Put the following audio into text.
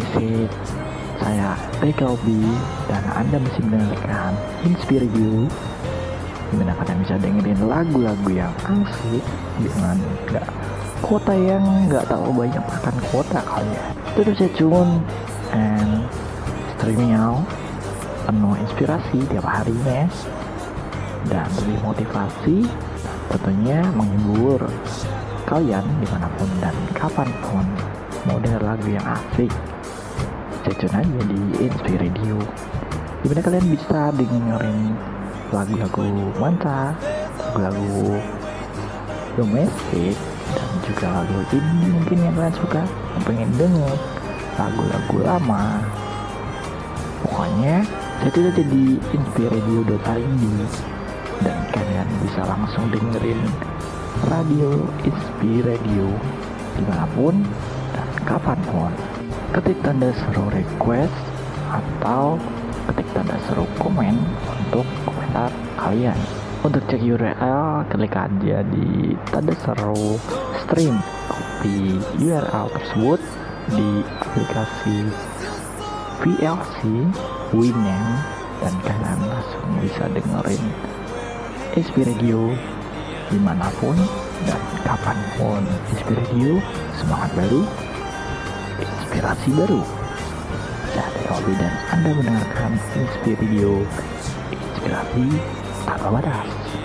Basic. Saya Reka Obi dan Anda masih mendengarkan Inspire You, dimana kalian bisa dengerin lagu-lagu yang asik dengan kota yang nggak terlalu banyak makan kota kalian. Terus stay tune and streaming out, penuh inspirasi tiap harinya dan lebih motivasi, tentunya menghibur kalian dimanapun dan kapanpun mau denger lagu yang asik. Stay tune aja di Inspire Radio, dimana kalian bisa dengerin lagu-lagu mantap, lagu-lagu domestik, dan juga lagu indie mungkin yang kalian suka, yang pengen denger lagu-lagu lama. Pokoknya saya tidak ada di inspireradio.id dan kalian bisa langsung dengerin radio Inspire Radio dimanapun dan kapanpun. Ketik tanda seru request atau ketik tanda seru komen untuk komentar kalian. Untuk cek URL, klik aja di tanda seru stream, copy URL tersebut di aplikasi VLC Winamp dan kalian langsung bisa dengerin Inspire Radio dimanapun dan kapanpun. Inspire Radio, semangat baru, inspirasi baru. Saya Robi dan Anda mendengarkan Inspire Radio, inspirasi tanpa batas.